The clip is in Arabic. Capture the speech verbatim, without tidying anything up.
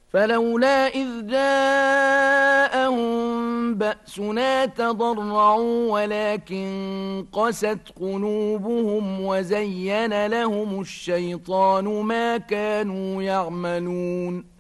فلولا إذ جاءهم بأسنا تضرعوا ولكن قست قلوبهم وزين لهم الشيطان ما كانوا يعملون